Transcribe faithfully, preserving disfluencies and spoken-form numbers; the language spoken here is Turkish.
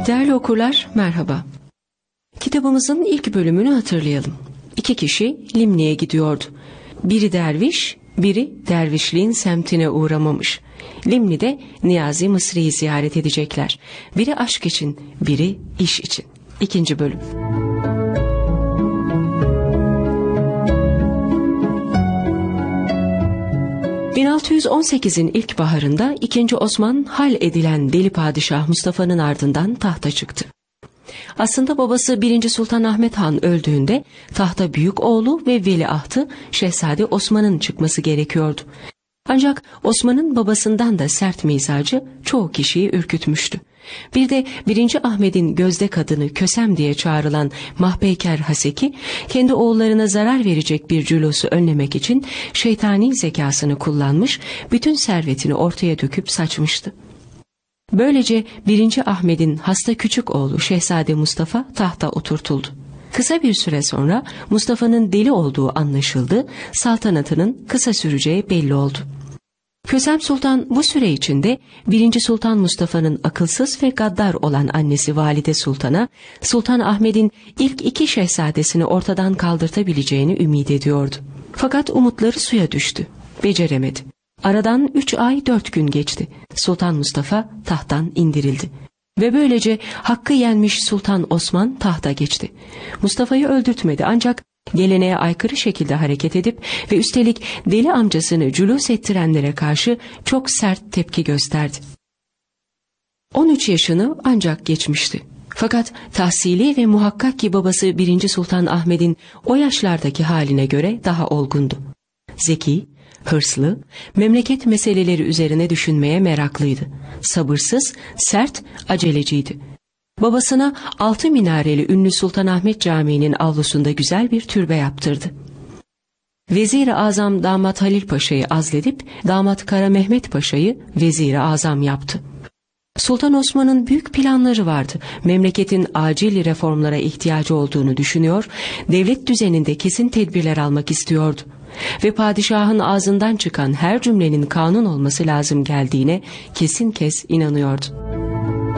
Değerli okurlar, merhaba. Kitabımızın ilk bölümünü hatırlayalım. İki kişi Limni'ye gidiyordu. Biri derviş, biri dervişliğin semtine uğramamış. Limni'de Niyazi Mısri'yi ziyaret edecekler. Biri aşk için, biri iş için. İkinci bölüm. bin altı yüz on sekizin ilk baharında ikinci. Osman hal edilen Deli Padişah Mustafa'nın ardından tahta çıktı. Aslında babası birinci. Sultan Ahmet Han öldüğünde tahta büyük oğlu ve veliahtı Şehzade Osman'ın çıkması gerekiyordu. Ancak Osman'ın babasından da sert mizacı çoğu kişiyi ürkütmüştü. Bir de birinci. Ahmet'in gözde kadını Kösem diye çağrılan Mahpeyker Haseki, kendi oğullarına zarar verecek bir cülusu önlemek için şeytani zekasını kullanmış, bütün servetini ortaya döküp saçmıştı. Böylece birinci. Ahmet'in hasta küçük oğlu Şehzade Mustafa tahta oturtuldu. Kısa bir süre sonra Mustafa'nın deli olduğu anlaşıldı, saltanatının kısa süreceği belli oldu. Kösem Sultan bu süre içinde birinci. Sultan Mustafa'nın akılsız ve gaddar olan annesi Valide Sultan'a Sultan Ahmet'in ilk iki şehzadesini ortadan kaldırtabileceğini ümit ediyordu. Fakat umutları suya düştü. Beceremedi. Aradan üç ay dört gün geçti. Sultan Mustafa tahttan indirildi. Ve böylece hakkı yenmiş Sultan Osman tahta geçti. Mustafa'yı öldürtmedi ancak geleneğe aykırı şekilde hareket edip ve üstelik deli amcasını cülûs ettirenlere karşı çok sert tepki gösterdi. on üç yaşını ancak geçmişti. Fakat tahsili ve muhakkak ki babası birinci. Sultan Ahmet'in o yaşlardaki haline göre daha olgundu. Zeki, hırslı, memleket meseleleri üzerine düşünmeye meraklıydı. Sabırsız, sert, aceleciydi. Babasına altı minareli ünlü Sultanahmet Camii'nin avlusunda güzel bir türbe yaptırdı. Vezir-i Azam damat Halil Paşa'yı azledip damat Kara Mehmet Paşa'yı Vezir-i Azam yaptı. Sultan Osman'ın büyük planları vardı. Memleketin acil reformlara ihtiyacı olduğunu düşünüyor, devlet düzeninde kesin tedbirler almak istiyordu. Ve padişahın ağzından çıkan her cümlenin kanun olması lazım geldiğine kesin kes inanıyordu.